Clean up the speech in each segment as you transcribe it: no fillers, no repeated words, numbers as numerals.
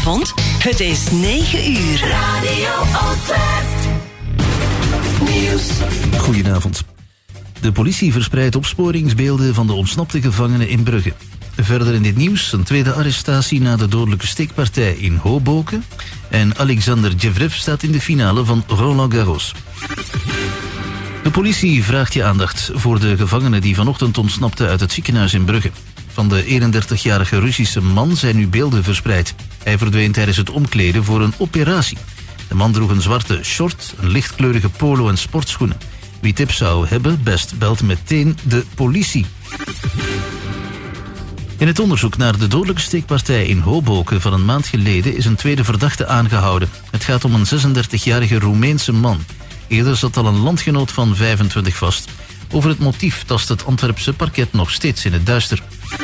Goedenavond, het is 9 uur. Radio Oostwest. Nieuws. Goedenavond. De politie verspreidt opsporingsbeelden van de ontsnapte gevangenen in Brugge. Verder in dit nieuws een tweede arrestatie na de dodelijke steekpartij in Hoboken. En Alexander Zverev staat in de finale van Roland Garros. De politie vraagt je aandacht voor de gevangenen die vanochtend ontsnapten uit het ziekenhuis in Brugge. Van de 31-jarige Russische man zijn nu beelden verspreid. Hij verdween tijdens het omkleden voor een operatie. De man droeg een zwarte short, een lichtkleurige polo en sportschoenen. Wie tips zou hebben, best belt meteen de politie. In het onderzoek naar de dodelijke steekpartij in Hoboken van een maand geleden is een tweede verdachte aangehouden. Het gaat om een 36-jarige Roemeense man. Eerder zat al een landgenoot van 25 vast. Over het motief tast het Antwerpse parket nog steeds in het duister.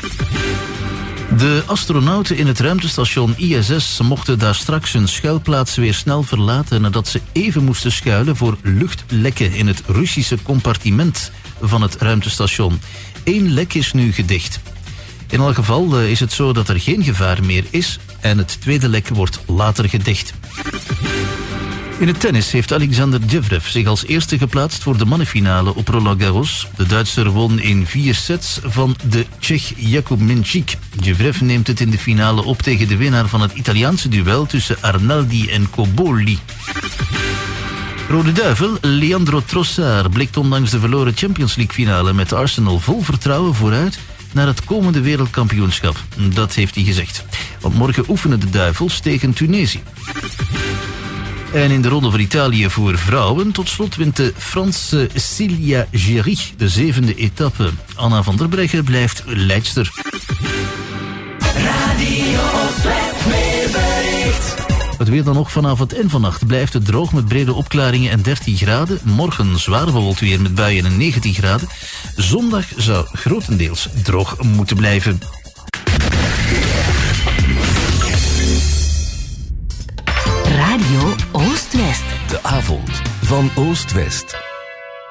De astronauten in het ruimtestation ISS mochten daar straks hun schuilplaats weer snel verlaten nadat ze even moesten schuilen voor luchtlekken in het Russische compartiment van het ruimtestation. 1 lek is nu gedicht. In elk geval is het zo dat er geen gevaar meer is en het tweede lek wordt later gedicht. In het tennis heeft Alexander Zverev zich als eerste geplaatst voor de mannenfinale op Roland Garros. De Duitser won in 4 sets van de Tsjech Jakub Minčić. Zverev neemt het in de finale op tegen de winnaar van het Italiaanse duel tussen Arnaldi en Cobolli. Rode Duivel, Leandro Trossard, blikt ondanks de verloren Champions League finale met Arsenal vol vertrouwen vooruit naar het komende wereldkampioenschap. Dat heeft hij gezegd. Want morgen oefenen de Duivels tegen Tunesië. En in de Ronde van Italië voor vrouwen tot slot wint de Franse Cilia Géry de 7e etappe. Anna van der Breggen blijft leidster. Radio Oostwest weerbericht. Het weer dan nog vanavond en vannacht blijft het droog met brede opklaringen en 13 graden. Morgen zwaar bewolkt weer met buien en 19 graden. Zondag zou grotendeels droog moeten blijven. Radio Oostwest. De avond van Oost-West.